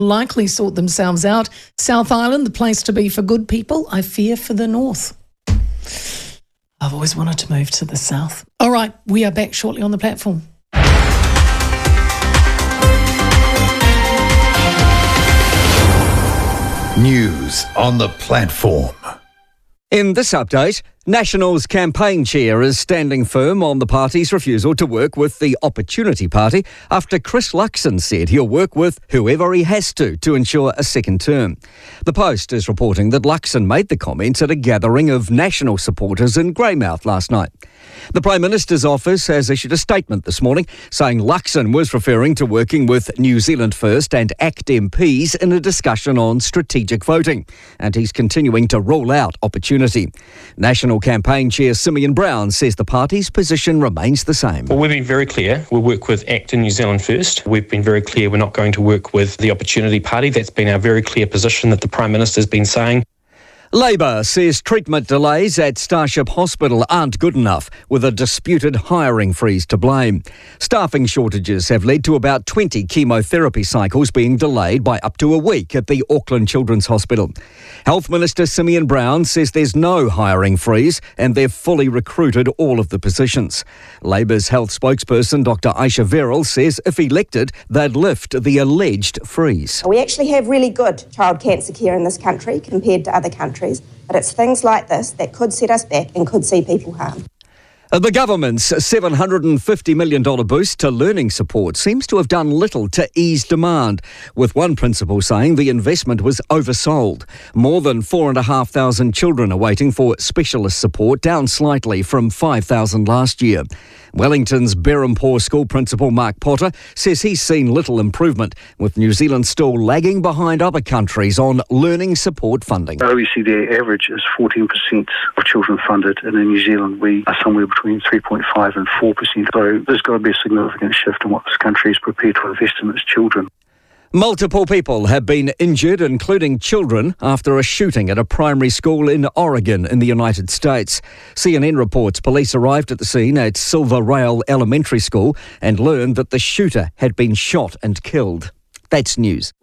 likely sort themselves out. South Island, the place to be for good people. I fear for the north. I've always wanted to move to the south. All right, we are back shortly on the platform. News on the platform. In this update, National's campaign chair is standing firm on the party's refusal to work with the Opportunity Party after Chris Luxon said he'll work with whoever he has to ensure a second term. The Post is reporting that Luxon made the comments at a gathering of National supporters in Greymouth last night. The Prime Minister's office has issued a statement this morning saying Luxon was referring to working with New Zealand First and ACT MPs in a discussion on strategic voting, and he's continuing to rule out Opportunity. National campaign chair Simeon Brown says the party's position remains the same. Well, we've been very clear. We'll work with ACT and New Zealand First. We've been very clear we're not going to work with the Opportunity Party. That's been our very clear position that the Prime Minister's been saying. Labor says treatment delays at Starship Hospital aren't good enough, with a disputed hiring freeze to blame. Staffing shortages have led to about 20 chemotherapy cycles being delayed by up to a week at the Auckland Children's Hospital. Health Minister Simeon Brown says there's no hiring freeze and they've fully recruited all of the positions. Labor's health spokesperson Dr Aisha Verrill says if elected, they'd lift the alleged freeze. We actually have really good child cancer care in this country compared to other countries. But it's things like this that could set us back and could see people harm. The government's $750 million boost to learning support seems to have done little to ease demand, with one principal saying the investment was oversold. More than 4,500 children are waiting for specialist support, down slightly from 5,000 last year. Wellington's Berhampore School Principal Mark Potter says he's seen little improvement, with New Zealand still lagging behind other countries on learning support funding. OECD average is 14% of children funded, and in New Zealand we are somewhere between 3.5 and 4%. So there's got to be a significant shift in what this country is prepared to invest in its children. Multiple people have been injured, including children, after a shooting at a primary school in Oregon in the United States. CNN reports police arrived at the scene at Silver Rail Elementary School and learned that the shooter had been shot and killed. That's news.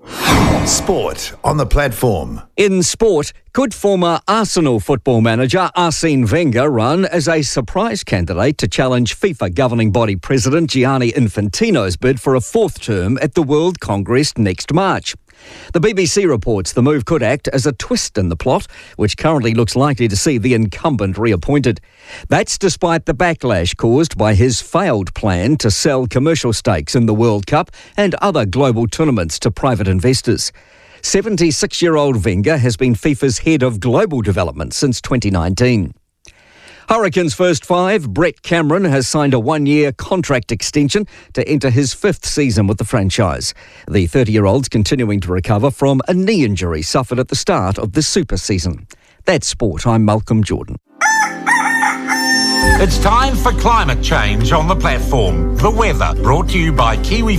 Sport on the platform. In sport, could former Arsenal football manager Arsene Wenger run as a surprise candidate to challenge FIFA governing body president Gianni Infantino's bid for a fourth term at the World Congress next March? The BBC reports the move could act as a twist in the plot, which currently looks likely to see the incumbent reappointed. That's despite the backlash caused by his failed plan to sell commercial stakes in the World Cup and other global tournaments to private investors. 76-year-old Wenger has been FIFA's head of global development since 2019. Hurricanes first five, Brett Cameron has signed a one-year contract extension to enter his fifth season with the franchise. The 30-year-old's continuing to recover from a knee injury suffered at the start of the super season. That's sport. I'm Malcolm Jordan. It's time for climate change on the platform. The weather, brought to you by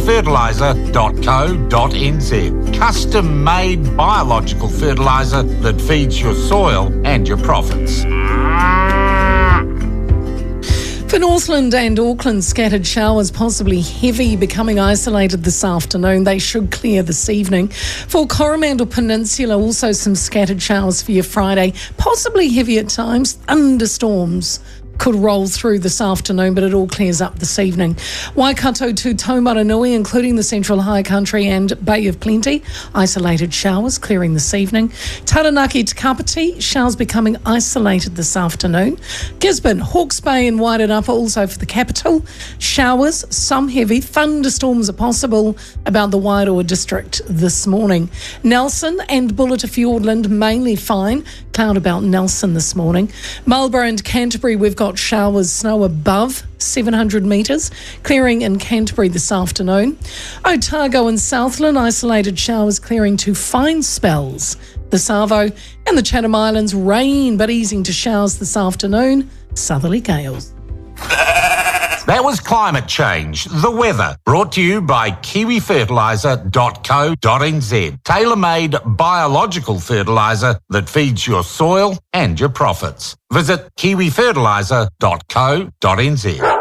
kiwifertiliser.co.nz. Custom-made biological fertiliser that feeds your soil and your profits. For Northland and Auckland, scattered showers, possibly heavy, becoming isolated this afternoon. They should clear this evening. For Coromandel Peninsula, also some scattered showers for your Friday, possibly heavy at times, thunderstorms could roll through this afternoon, but it all clears up this evening. Waikato to Taumaranui, including the Central High Country and Bay of Plenty, isolated showers clearing this evening. Taranaki to Kapiti, showers becoming isolated this afternoon. Gisborne, Hawke's Bay and Wairarapa also for the capital. Showers, some heavy, thunderstorms are possible about the Wairoa district this morning. Nelson and Bullita Fiordland mainly fine. Cloud about Nelson this morning. Marlborough and Canterbury, we've got showers, snow above 700 metres, clearing in Canterbury this afternoon. Otago and Southland, isolated showers clearing to fine spells. The Savo and the Chatham Islands, rain but easing to showers this afternoon. Southerly gales. That was climate change, the weather, brought to you by kiwifertiliser.co.nz. Tailor-made biological fertiliser that feeds your soil and your profits. Visit kiwifertiliser.co.nz.